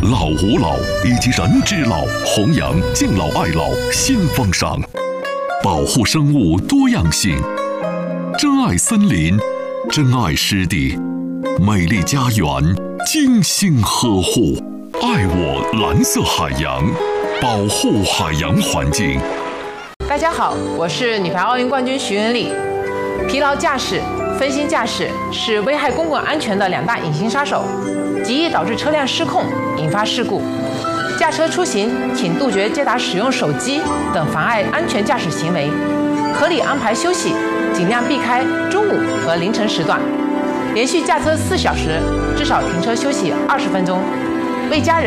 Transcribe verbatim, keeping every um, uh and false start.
老吾老以及人之老，弘扬敬老爱老新风尚，保护生物多样性，珍爱森林，珍爱湿地，美丽家园精心呵护，爱我蓝色海洋，保护海洋环境。 大家好，我是女排奥运冠军徐文丽。疲劳驾驶、分心驾驶是危害公共安全的两大隐形杀手，极易导致车辆失控，引发事故。驾车出行，请杜绝接打使用手机等妨碍安全驾驶行为，合理安排休息，尽量避开中午和凌晨时段。连续驾车四小时，至少停车休息二十分钟，为家人